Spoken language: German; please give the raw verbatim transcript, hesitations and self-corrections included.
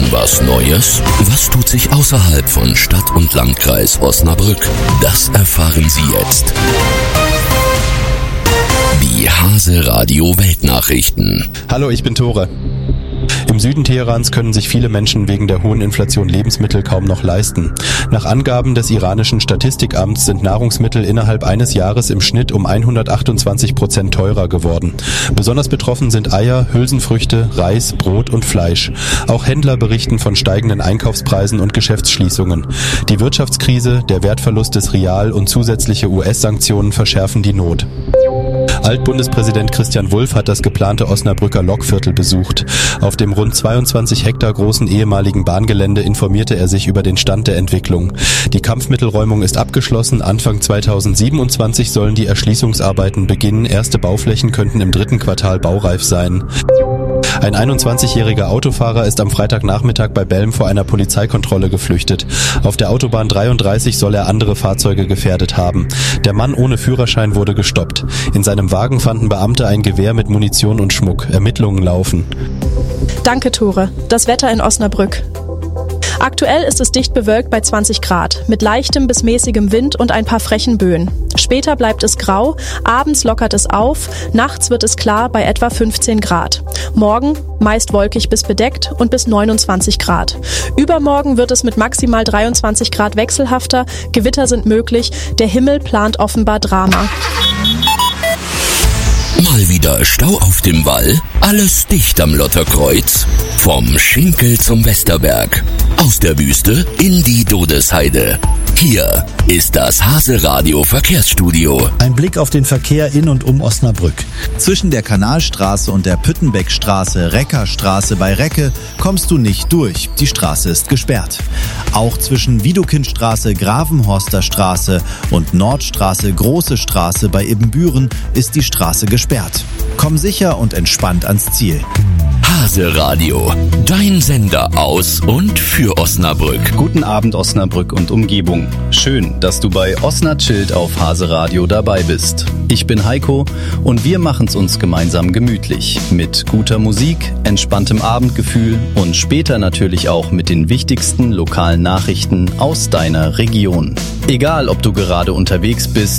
was Neues? Was tut sich außerhalb von Stadt und Landkreis Osnabrück? Das erfahren Sie jetzt. Die Hase Radio Weltnachrichten. Hallo, ich bin Tore. Im Süden Teherans können sich viele Menschen wegen der hohen Inflation Lebensmittel kaum noch leisten. Nach Angaben des iranischen Statistikamts sind Nahrungsmittel innerhalb eines Jahres im Schnitt um hundertachtundzwanzig Prozent teurer geworden. Besonders betroffen sind Eier, Hülsenfrüchte, Reis, Brot und Fleisch. Auch Händler berichten von steigenden Einkaufspreisen und Geschäftsschließungen. Die Wirtschaftskrise, der Wertverlust des Rial und zusätzliche U S-Sanktionen verschärfen die Not. Altbundespräsident Christian Wulff hat das geplante Osnabrücker Lokviertel besucht. Auf dem rund zweiundzwanzig Hektar großen ehemaligen Bahngelände informierte er sich über den Stand der Entwicklung. Die Kampfmittelräumung ist abgeschlossen. Anfang zweitausendsiebenundzwanzig sollen die Erschließungsarbeiten beginnen. Erste Bauflächen könnten im dritten Quartal baureif sein. Ein einundzwanzigjähriger Autofahrer ist am Freitagnachmittag bei Belm vor einer Polizeikontrolle geflüchtet. Auf der Autobahn dreiunddreißig soll er andere Fahrzeuge gefährdet haben. Der Mann ohne Führerschein wurde gestoppt. In seinem Wagen fanden Beamte ein Gewehr mit Munition und Schmuck. Ermittlungen laufen. Danke, Tore. Das Wetter in Osnabrück. Aktuell ist es dicht bewölkt bei zwanzig Grad, mit leichtem bis mäßigem Wind und ein paar frechen Böen. Später bleibt es grau, abends lockert es auf, nachts wird es klar bei etwa fünfzehn Grad. Morgen meist wolkig bis bedeckt und bis neunundzwanzig Grad. Übermorgen wird es mit maximal dreiundzwanzig Grad wechselhafter, Gewitter sind möglich, der Himmel plant offenbar Drama. Mal wieder Stau auf dem Wall? Alles dicht am Lotterkreuz? Vom Schinkel zum Westerberg. Aus der Wüste in die Dodesheide. Hier ist das Hase Radio Verkehrsstudio. Ein Blick auf den Verkehr in und um Osnabrück. Zwischen der Kanalstraße und der Püttenbeckstraße, Reckerstraße bei Recke kommst du nicht durch. Die Straße ist gesperrt. Auch zwischen Widukindstraße, Gravenhorster Straße und Nordstraße, Große Straße bei Ibbenbüren ist die Straße gesperrt. Komm sicher und entspannt ans Ziel. Hase Radio, dein Sender aus und für Osnabrück. Guten Abend Osnabrück und Umgebung. Schön, dass du bei Osna Chillt auf Hase Radio dabei bist. Ich bin Heiko und wir machen's uns gemeinsam gemütlich. Mit guter Musik, entspanntem Abendgefühl und später natürlich auch mit den wichtigsten lokalen Nachrichten aus deiner Region. Egal, ob du gerade unterwegs bist